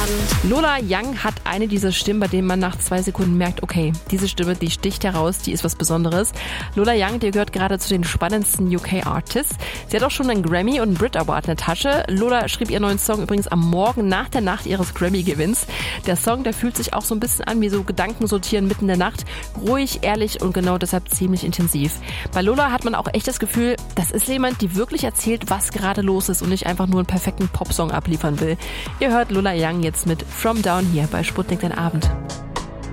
Lola Young hat eine dieser Stimmen, bei denen man nach 2 Sekunden merkt, okay, diese Stimme, die sticht heraus, die ist was Besonderes. Lola Young, die gehört gerade zu den spannendsten UK-Artists. Sie hat auch schon einen Grammy und einen Brit Award in der Tasche. Lola schrieb ihren neuen Song übrigens am Morgen nach der Nacht ihres Grammy-Gewinns. Der Song, der fühlt sich auch so ein bisschen an wie so Gedanken sortieren mitten in der Nacht. Ruhig, ehrlich und genau deshalb ziemlich intensiv. Bei Lola hat man auch echt das Gefühl, das ist jemand, die wirklich erzählt, was gerade los ist und nicht einfach nur einen perfekten Popsong abliefern will. Ihr hört Lola Young jetzt mit From Down hier bei Sputnik den Abend.